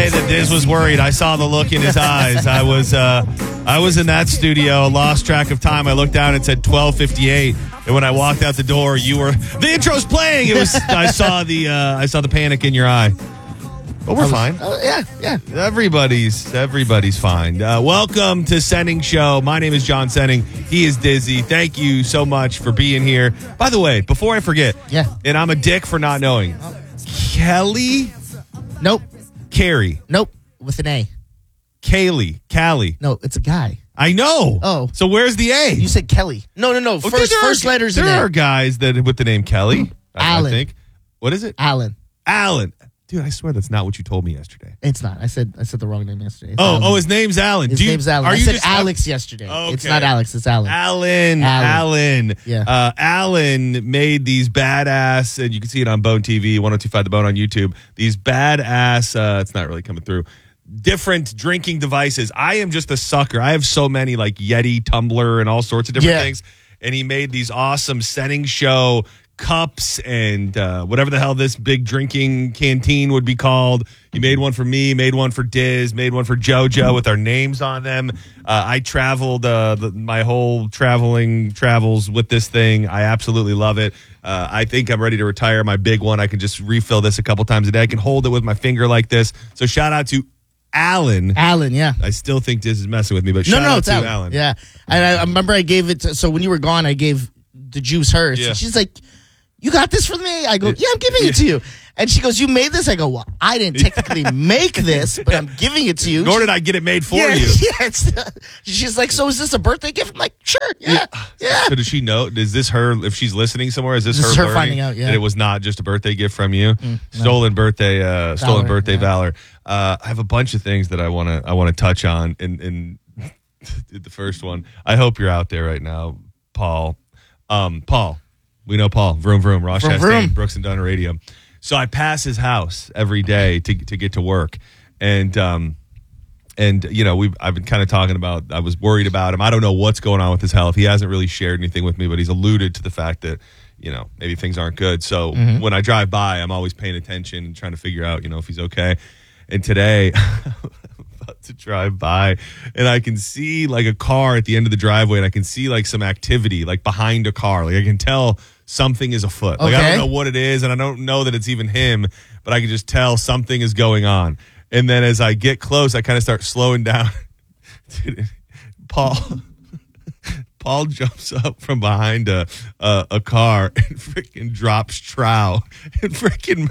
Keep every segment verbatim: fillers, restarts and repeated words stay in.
say that Diz was worried. I saw the look in his eyes. I was uh, I was in that studio, lost track of time. I looked down and said twelve fifty-eight, and when I walked out the door, you were the intro's playing. It was I saw the uh, I saw the panic in your eye. But we're was, fine. Uh, yeah, yeah. Everybody's everybody's fine. Uh, welcome to Senning Show. My name is John Senning. He is Dizzy. Thank you so much for being here. By the way, before I forget, yeah, and I'm a dick for not knowing. Kelly? Nope. Carrie? Nope. With an A. Kaylee? Callie? No, it's a guy. I know. Oh. So where's the A? You said Kelly. No, no, no. Oh, First, there first are, letters There in are it. guys that with the name Kelly. I, Alan. I think. What is it? Alan. Alan. Dude, I swear that's not what you told me yesterday. It's not. I said I said the wrong name yesterday. It's Oh, Alan. oh, his name's Alan. His Do you, name's Alan. Are I you said just, Alex yesterday. Okay. It's not Alex. It's Alan. Alan. Alan. Alan. Yeah. Uh, Alan made these badass, and you can see it on Bone T V, ten twenty-five The Bone on YouTube. These badass, uh, it's not really coming through, different drinking devices. I am just a sucker. I have so many, like Yeti, Tumbler, and all sorts of different Yeah. things. And he made these awesome Senning Show cups and uh, whatever the hell this big drinking canteen would be called. He made one for me, made one for Diz, made one for JoJo with our names on them. Uh, I traveled uh, the, my whole traveling travels with this thing. I absolutely love it. Uh, I think I'm ready to retire my big one. I can just refill this a couple times a day. I can hold it with my finger like this. So shout out to Alan. Alan, yeah. I still think Diz is messing with me, but No, shout no, out it's to Alan. Alan. Yeah. And I, I remember I gave it to, so when you were gone, I gave the juice hers. Yeah. And she's like, you got this for me? I go, yeah, I'm giving it to you. And she goes, you made this? I go, well, I didn't technically make this, but I'm giving it to you. Nor did I get it made for yeah, you. Yeah, it's, she's like, so is this a birthday gift? I'm like, sure, yeah, yeah. So does she know? Is this her? If she's listening somewhere, is this, This her, is her learning finding out, yeah. that it was not just a birthday gift from you? Mm, no. Stolen birthday, uh, stolen Valor, birthday yeah. valor. Uh, I have a bunch of things that I want to I want to touch on. In in the first one, I hope you're out there right now, Paul. Um, Paul, we know Paul. Vroom vroom. Ross Vroom, Chastain, vroom. Brooks and Dunn Radio. So I pass his house every day to to get to work, and um. And, you know, we've I've been kind of talking about, I was worried about him. I don't know what's going on with his health. He hasn't really shared anything with me, but he's alluded to the fact that, you know, maybe things aren't good. So Mm-hmm. when I drive by, I'm always paying attention and trying to figure out, you know, if he's okay. And today, I'm about to drive by, and I can see like a car at the end of the driveway, and I can see like some activity like behind a car. Like I can tell something is afoot. Like I Okay. don't know what it is, and I don't know that it's even him, but I can just tell something is going on. And then as I get close, I kind of start slowing down. Dude, Paul, Paul jumps up from behind a a, a car and freaking drops trow and freaking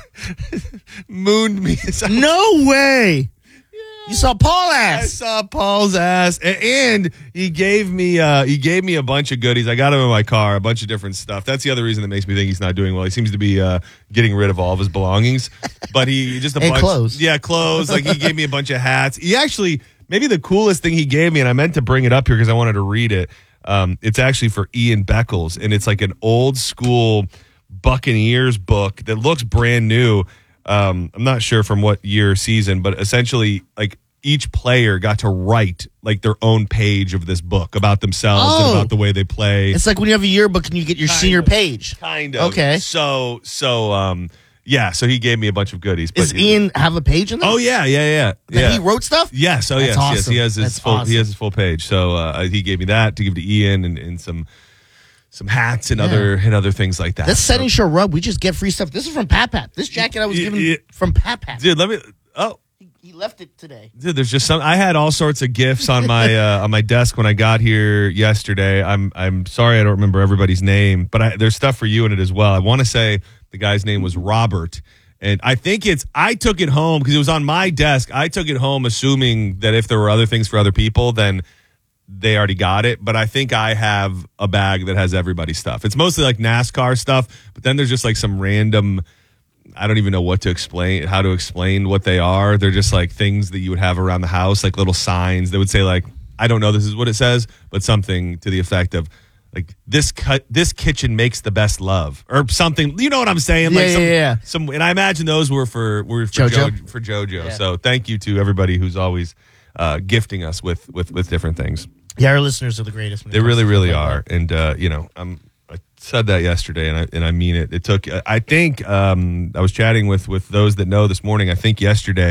mooned me. As I, No way. You saw Paul I ass. saw Paul's ass, and, and he gave me uh, he gave me a bunch of goodies. I got him in my car, a bunch of different stuff. That's the other reason that makes me think he's not doing well. He seems to be uh, getting rid of all of his belongings, but he just a And bunch, clothes. yeah, clothes. Like he gave me a bunch of hats. He actually maybe the coolest thing he gave me, and I meant to bring it up here because I wanted to read it. Um, it's actually for Ian Beckles, and it's like an old school Buccaneers book that looks brand new. Um, I'm not sure from what year or season, but essentially, like each player got to write like their own page of this book about themselves Oh. and about the way they play. It's like when you have a yearbook and you get your Kind senior of. page. Kind of. Okay. So, so, um, yeah. So he gave me a bunch of goodies. Does but- Ian have a page in there? Oh yeah, yeah, yeah. That yeah. he wrote stuff? Yes, oh That's yes, yes. awesome. He has his That's full. awesome. He has his full page. So uh, he gave me that to give to Ian and, and some some hats and Yeah. other and other things like that. This So- Setting Show rub, we just get free stuff. This is from Pat Pat. This jacket I was Yeah, given yeah. from Pat Pat. dude. Let me. Oh, He, he left it today. dude. There's just some. I had all sorts of gifts on my uh, on my desk when I got here yesterday. I'm I'm sorry I don't remember everybody's name, but I, there's stuff for you in it as well. I want to say the guy's name was Robert. And I think it's, I took it home because it was on my desk. I took it home assuming that if there were other things for other people, then they already got it. But I think I have a bag that has everybody's stuff. It's mostly like NASCAR stuff, but then there's just like some random, I don't even know what to explain, how to explain what they are. They're just like things that you would have around the house, like little signs that would say like, I don't know this is what it says, but something to the effect of, like this cut, this kitchen makes the best love, or something. You know what I'm saying? Yeah, like some, yeah, yeah. Some, and I imagine those were for were for JoJo? Jo, for JoJo. Yeah. So thank you to everybody who's always uh, gifting us with with with different things. Yeah, our listeners are the greatest. when it They comes really, to really stuff like are. And uh, you know, I'm. I said that yesterday, and I and I mean it. It took. I think um, I was chatting with with those that know this morning. I think yesterday.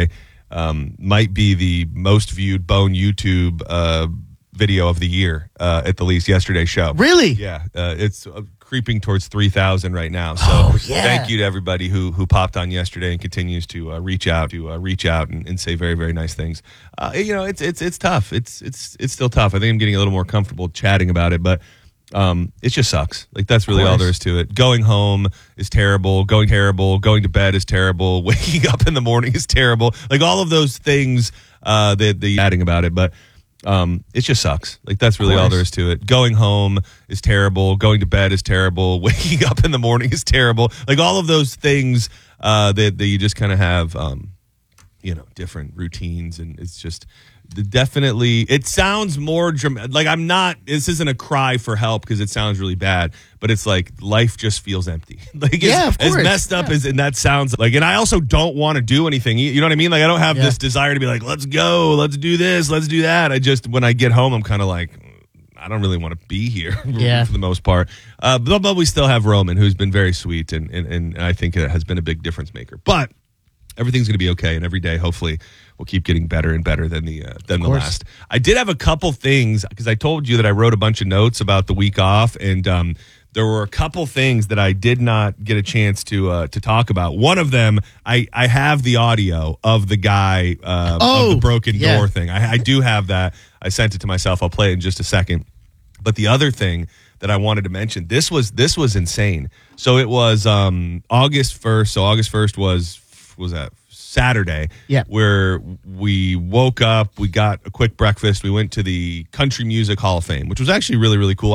um, might be the most viewed Bone YouTube uh, video of the year, uh, at the least yesterday's show. Really? Yeah, uh, it's uh, creeping towards three thousand right now. So Oh, yeah. thank you to everybody who who popped on yesterday and continues to uh, reach out to uh, reach out and, and say very very nice things. Uh, you know, it's it's it's tough. It's it's it's still tough. I think I'm getting a little more comfortable chatting about it, but um, it just sucks. Like that's really all there is to it. Going home is terrible. Going terrible. Going to bed is terrible. Waking up in the morning is terrible. Like all of those things uh, that that you're chatting about it, but. Um, it just sucks. Like that's really all there is to it. Going home is terrible. Going to bed is terrible. Waking up in the morning is terrible. Like all of those things uh, that that you just kind of have, um, you know, different routines, and it's just the, definitely. It sounds more dramatic. Like I'm not. This isn't a cry for help because it sounds really bad, but it's like life just feels empty. Like it's, Yeah, of as course. messed up Yeah. as and that sounds like. And I also don't want to do anything. You know what I mean? Like I don't have Yeah. this desire to be like, let's go, let's do this, let's do that. I just when I get home, I'm kind of like, I don't really want to be here Yeah. for the most part. Uh, but, but we still have Roman, who's been very sweet, and, and, and I think it has been a big difference maker. But everything's going to be okay, and every day, hopefully, we'll keep getting better and better than the uh, than the course. last. I did have a couple things, because I told you that I wrote a bunch of notes about the week off, and um, there were a couple things that I did not get a chance to uh, to talk about. One of them, I, I have the audio of the guy uh, Oh, of the broken yeah. door thing. I, I do have that. I sent it to myself. I'll play it in just a second. But the other thing that I wanted to mention, this was this was insane. So it was um, August first. So August first was was that Saturday. Yeah. Where we woke up, we got a quick breakfast, we went to the Country Music Hall of Fame, which was actually really really cool.